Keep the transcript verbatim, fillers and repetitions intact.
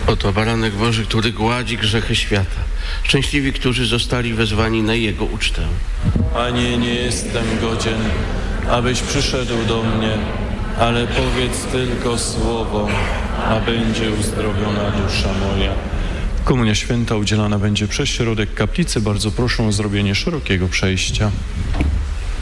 Oto baranek Boży, który gładzi grzechy świata. Szczęśliwi, którzy zostali wezwani na Jego ucztę. Panie, nie jestem godzien, abyś przyszedł do mnie, ale powiedz tylko słowo, a będzie uzdrowiona dusza moja. Komunia święta udzielana będzie przez środek kaplicy. Bardzo proszę o zrobienie szerokiego przejścia.